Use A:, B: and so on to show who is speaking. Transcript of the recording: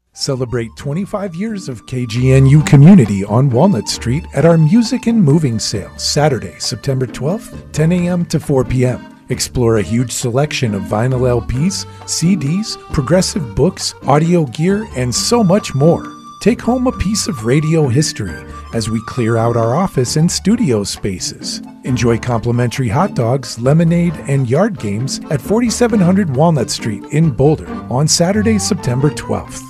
A: Celebrate 25 years of KGNU community on Walnut Street at our Music and Moving Sale, Saturday, September 12th, 10 a.m. to 4 p.m. Explore a huge selection of vinyl LPs, CDs, progressive books, audio gear, and so much more. Take home a piece of radio history as we clear out our office and studio spaces. Enjoy complimentary hot dogs, lemonade, and yard games at 4700 Walnut Street in Boulder on Saturday, September 12th.